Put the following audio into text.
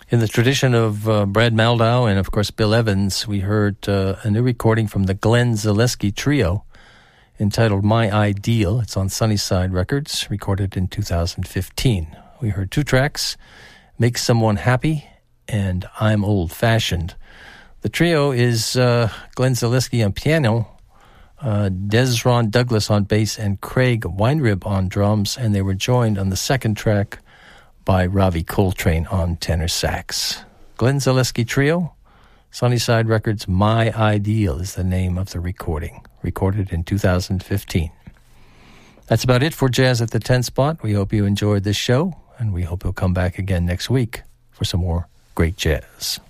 In the tradition of Brad Maldau and, of course, Bill Evans, we heard a new recording from the Glenn Zaleski Trio entitled My Ideal. It's on Sunnyside Records, recorded in 2015. We heard two tracks, Make Someone Happy and I'm Old-Fashioned. The trio is Glenn Zaleski on piano, Desron Douglas on bass, and Craig Weinrib on drums, and they were joined on the second track by Ravi Coltrane on tenor sax. Glenn Zaleski Trio, Sunnyside Records, My Ideal is the name of the recording, recorded in 2015. That's about it for Jazz at the 10 Spot. We hope you enjoyed this show, and we hope you'll come back again next week for some more great jazz.